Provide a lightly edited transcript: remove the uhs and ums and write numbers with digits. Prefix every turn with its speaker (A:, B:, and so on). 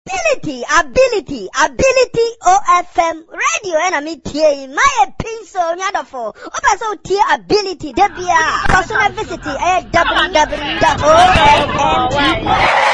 A: Ability OFM radio and me tea my pencil nyadofo opa so tea ability debia person visit www.ofm